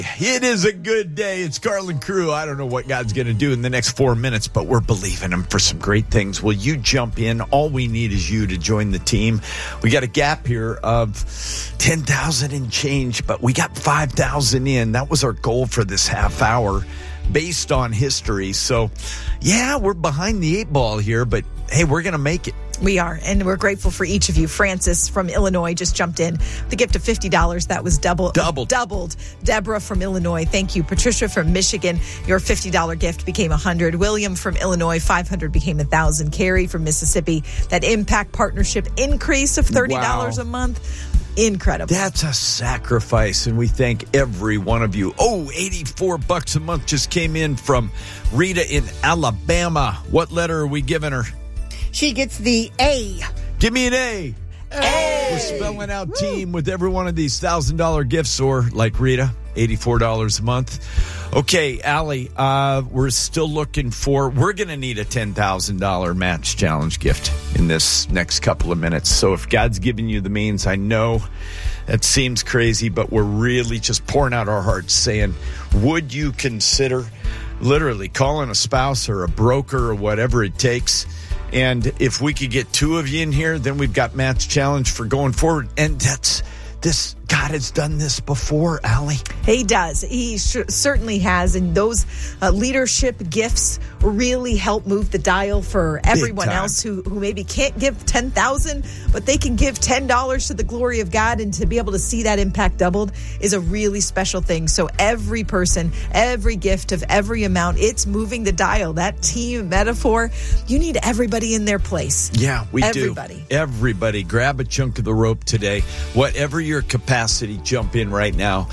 It is a good day. It's Carlin Crew. I don't know what God's going to do in the next 4 minutes, but we're believing him for some great things. Will you jump in? All we need is you to join the team. We got a gap here of 10,000 and change, but we got 5,000 in. That was our goal for this half hour based on history. So, yeah, we're behind the 8 ball here, but hey, we're going to make it. We are, and we're grateful for each of you. Francis from Illinois just jumped in. The gift of $50, that was doubled. Deborah from Illinois, thank you. Patricia from Michigan, your $50 gift became $100. William from Illinois, $500 became $1,000. Carrie from Mississippi, that Impact Partnership increase of $30 a month. Incredible. That's a sacrifice, and we thank every one of you. $84 a month just came in from Rita in Alabama. What letter are we giving her? She gets the A. Give me an A. A. We're spelling out team with every one of these $1,000 gifts, or like Rita, $84 a month. Okay, Allie, we're still looking for, we're going to need a $10,000 match challenge gift in this next couple of minutes. So if God's giving you the means, I know that seems crazy, but we're really just pouring out our hearts saying, would you consider literally calling a spouse or a broker or whatever it takes? And if we could get 2 of you in here, then we've got match challenge for going forward. And that's this. God has done this before, Allie. He does. He certainly has. And those leadership gifts really help move the dial for everyone else who maybe can't give $10,000, but they can give $10 to the glory of God, and to be able to see that impact doubled is a really special thing. So every person, every gift of every amount, it's moving the dial. That team metaphor, you need everybody in their place. Yeah, we everybody. do. Everybody. Grab a chunk of the rope today. Whatever your capacity, jump in right now.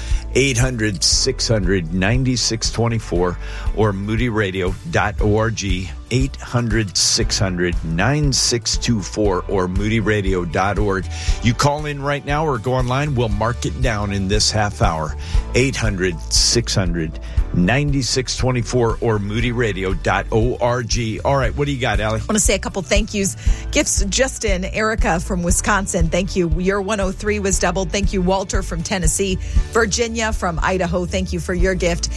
800-600-9624 or moodyradio.org. 800-600-9624 or moodyradio.org. You call in right now or go online. We'll mark it down in this half hour. 800-600-9624 or moodyradio.org. All right, what do you got, Allie? I want to say a couple thank yous. Gifts just in. Erica from Wisconsin, thank you. Your 103 was doubled. Thank you. Walter from Tennessee. Virginia from Idaho, thank you for your gift.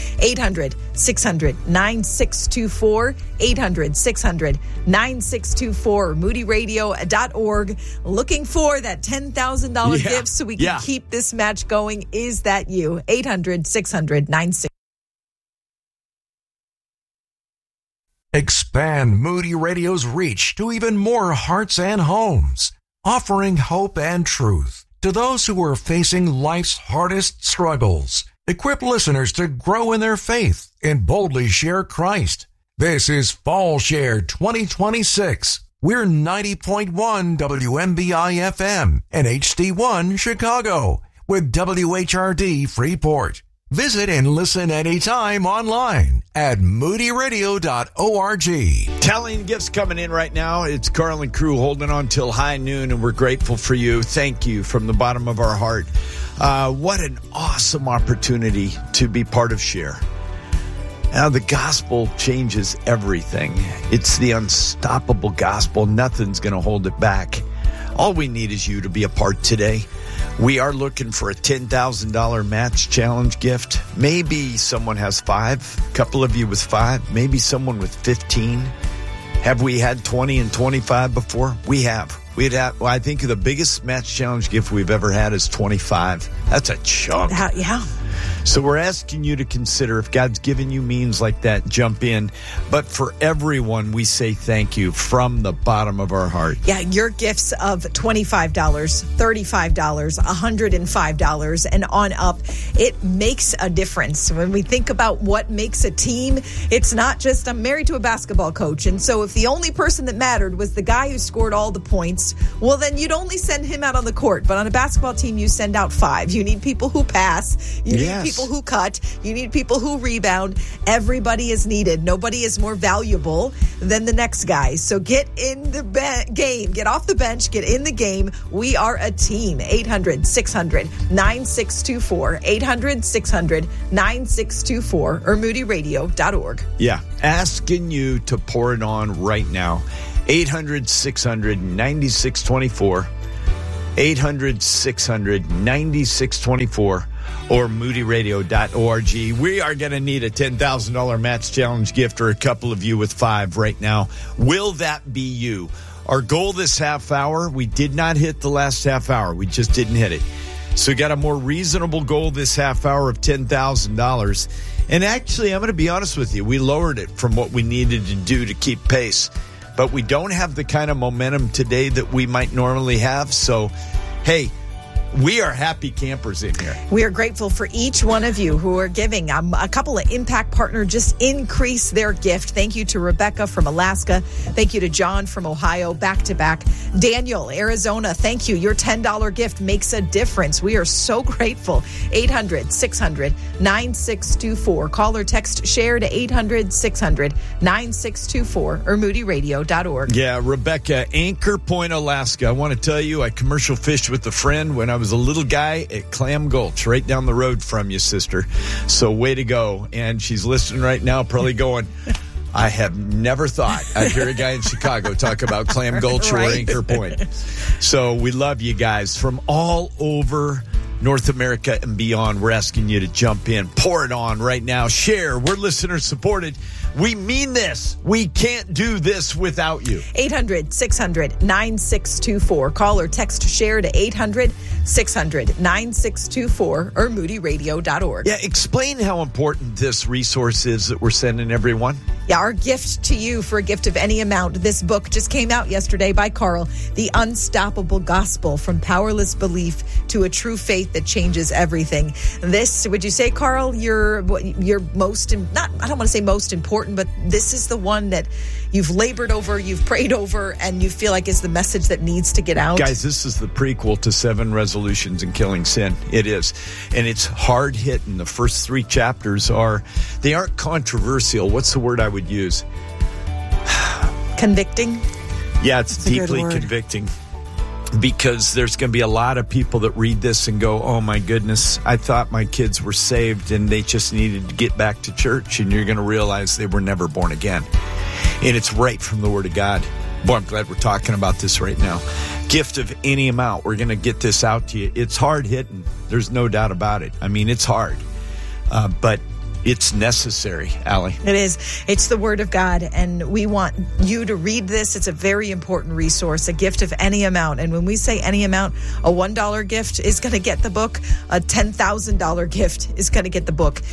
800-600-9624. 800-600-9624 or moodyradio.org. Looking for that $10,000 gift so we can keep this match going. Is that you? 800-600-9624. Expand Moody Radio's reach to even more hearts and homes, offering hope and truth to those who are facing life's hardest struggles. Equip listeners to grow in their faith and boldly share Christ. This is Fall Share 2026. We're 90.1 WMBI FM and HD1 Chicago with WHRD Freeport. Visit and listen anytime online at moodyradio.org. Tallying gifts coming in right now. It's Carlin Crew holding on till high noon, and we're grateful for you. Thank you from the bottom of our heart. What an awesome opportunity to be part of Share. Now, the gospel changes everything. It's the unstoppable gospel. Nothing's going to hold it back. All we need is you to be a part today. We are looking for a $10,000 match challenge gift. Maybe someone has 5, a couple of you with 5, maybe someone with 15. Have we had 20 and 25 before? We have. I think the biggest match challenge gift we've ever had is 25. That's a chunk. Yeah. So we're asking you to consider, if God's given you means like that, jump in. But for everyone, we say thank you from the bottom of our heart. Yeah, your gifts of $25, $35, $105, and on up, it makes a difference. When we think about what makes a team, it's not just, I'm married to a basketball coach, and so if the only person that mattered was the guy who scored all the points, well, then you'd only send him out on the court. But on a basketball team, you send out 5. You need people who pass. You need people who cut. You need people who rebound. Everybody is needed. Nobody is more valuable than the next guy. So get in the game. Get off the bench. Get in the game. We are a team. 800-600-9624. 800-600-9624 or moodyradio.org. Yeah. Asking you to pour it on right now. 800-600-9624. 800-600-9624. or moodyradio.org. We are going to need a $10,000 Matt's Challenge gift, or a couple of you with 5 right now. Will that be you? Our goal this half hour, we did not hit the last half hour. We just didn't hit it. So we got a more reasonable goal this half hour of $10,000. And actually, I'm going to be honest with you, we lowered it from what we needed to do to keep pace. But we don't have the kind of momentum today that we might normally have. So, hey, we are happy campers in here. We are grateful for each one of you who are giving. A couple of Impact Partner just increased their gift. Thank you to Rebecca from Alaska. Thank you to John from Ohio, back to back. Daniel, Arizona, thank you. Your $10 gift makes a difference. We are so grateful. 800-600-9624. Call or text share to 800-600-9624 or moodyradio.org. Yeah, Rebecca, Anchor Point, Alaska. I want to tell you, I commercial fished with a friend when I was a little guy at Clam Gulch, right down the road from you, sister. So way to go. And she's listening right now, probably going, I have never thought I'd hear a guy in Chicago talk about Clam Gulch or Anchor Point. So we love you guys from all over North America and beyond. We're asking you to jump in, pour it on right now, share. We're listener supported. We mean this. We can't do this without you. 800-600-9624. Call or text share to 800-600-9624 or moodyradio.org. Yeah, explain how important this resource is that we're sending everyone. Yeah, our gift to you for a gift of any amount. This book just came out yesterday by Carl, The Unstoppable Gospel, From Powerless Belief to a True Faith That Changes Everything. This, would you say, Carl, your most, not, I don't want to say most important, but this is the one that you've labored over, you've prayed over, and you feel like is the message that needs to get out? Guys, this is the prequel to 7 Resolutions in Killing Sin. It is. And it's hard hitting. The first 3 chapters they aren't controversial. What's the word I would use? Convicting? Yeah, it's deeply convicting. Because there's going to be a lot of people that read this and go, oh my goodness, I thought my kids were saved and they just needed to get back to church. And you're going to realize they were never born again. And it's right from the Word of God. Boy, I'm glad we're talking about this right now. Gift of any amount. We're going to get this out to you. It's hard hitting. There's no doubt about it. I mean, it's hard. But it's necessary, Allie. It is. It's the Word of God, and we want you to read this. It's a very important resource, a gift of any amount. And when we say any amount, a $1 gift is going to get the book. A $10,000 gift is going to get the book.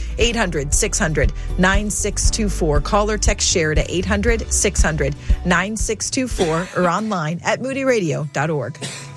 800-600-9624. Call or text share to 800-600-9624 or online at moodyradio.org.